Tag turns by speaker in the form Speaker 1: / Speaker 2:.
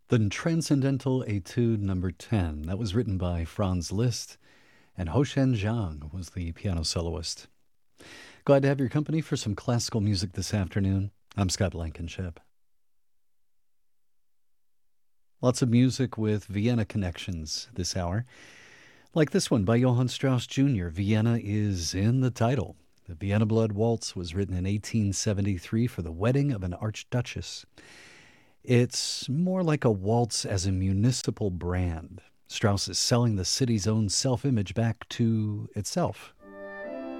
Speaker 1: The Transcendental Etude Number 10. That was written by Franz Liszt, and Hoshen Zhang was the piano soloist. Glad to have your company for some classical music this afternoon. I'm Scott Blankenship. Lots of music with Vienna connections this hour. Like this one by Johann Strauss Jr., Vienna is in the title. The Vienna Blood Waltz was written in 1873 for the wedding of an archduchess. It's more like a waltz as a municipal brand. Strauss is selling the city's own self-image back to itself.